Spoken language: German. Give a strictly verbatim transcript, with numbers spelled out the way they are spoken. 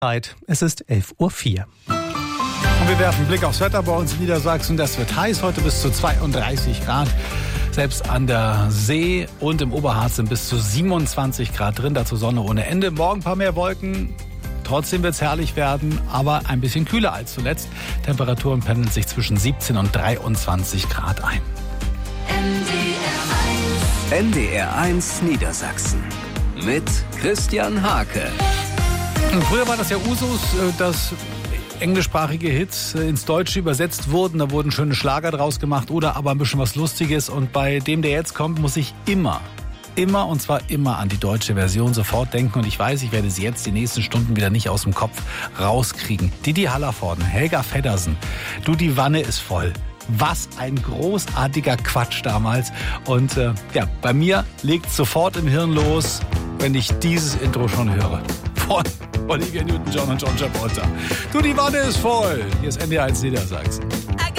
Zeit. Es ist elf Uhr vier. Und wir werfen einen Blick aufs Wetter bei uns in Niedersachsen. Das wird heiß, heute bis zu zweiunddreißig Grad. Selbst an der See und im Oberharz sind bis zu siebenundzwanzig Grad drin. Dazu Sonne ohne Ende. Morgen ein paar mehr Wolken. Trotzdem wird es herrlich werden, aber ein bisschen kühler als zuletzt. Temperaturen pendeln sich zwischen siebzehn und dreiundzwanzig Grad ein. N D R eins Niedersachsen mit Christian Hake. Früher war das ja Usus, dass englischsprachige Hits ins Deutsche übersetzt wurden. Da wurden schöne Schlager draus gemacht oder aber ein bisschen was Lustiges. Und bei dem, der jetzt kommt, muss ich immer, immer und zwar immer an die deutsche Version sofort denken. Und ich weiß, ich werde sie jetzt die nächsten Stunden wieder nicht aus dem Kopf rauskriegen. Didi Hallervorden, Helga Feddersen, Du, die Wanne ist voll. Was ein großartiger Quatsch damals. Und äh, ja, bei mir legt sofort im Hirn los, wenn ich dieses Intro schon höre. Von Olivia Newton-John und John Travolta. Du, die Wanne ist voll. Hier ist N D R eins Niedersachsen.